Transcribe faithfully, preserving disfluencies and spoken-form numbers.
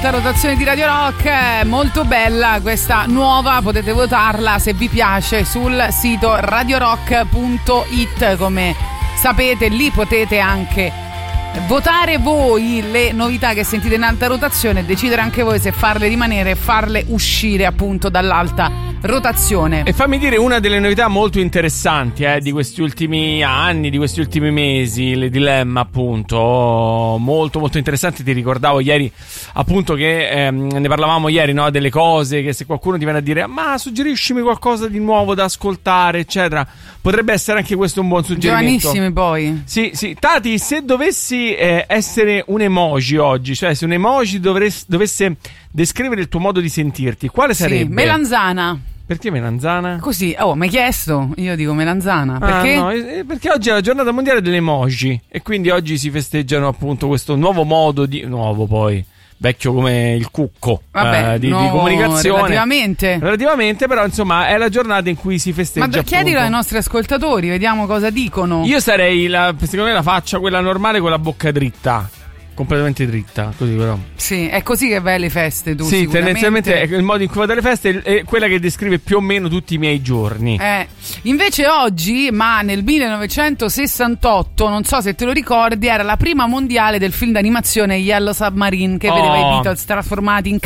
alta rotazione di Radio Rock, molto bella questa nuova, potete votarla se vi piace sul sito radio rock punto it. Come sapete, lì potete anche votare voi le novità che sentite in alta rotazione e decidere anche voi se farle rimanere e farle uscire appunto dall'alta rotazione. E fammi dire una delle novità molto interessanti eh, di questi ultimi anni, di questi ultimi mesi, le dilemma appunto molto molto interessanti. Ti ricordavo ieri appunto che ehm, ne parlavamo ieri, no, delle cose che se qualcuno ti viene a dire ma suggeriscimi qualcosa di nuovo da ascoltare eccetera, potrebbe essere anche questo un buon suggerimento. Giovanissimi poi. Sì, sì. Tati, se dovessi eh, essere un emoji oggi, cioè se un emoji dovres- dovesse descrivere il tuo modo di sentirti, quale sarebbe? Sì, melanzana. Perché melanzana? Così, oh, mi hai chiesto? Io dico melanzana. Perché? Ah, no, eh, perché oggi è la giornata mondiale delle emoji e quindi oggi si festeggiano appunto questo nuovo modo di... Nuovo poi, vecchio come il cucco. Vabbè, eh, di, no, di comunicazione. Relativamente. Relativamente, però insomma è la giornata in cui si festeggia. Ma chiedilo appunto ai nostri ascoltatori, vediamo cosa dicono. Io sarei, la, secondo me, la faccia quella normale con la bocca dritta. Completamente dritta, così però. Sì, è così che vai alle feste tu. Sì, tendenzialmente è il modo in cui vado alle feste è quella che descrive più o meno tutti i miei giorni. Eh, invece oggi, ma nel millenovecentosessantotto, non so se te lo ricordi, era la prima mondiale del film d'animazione Yellow Submarine, che Oh. vedeva i Beatles trasformati in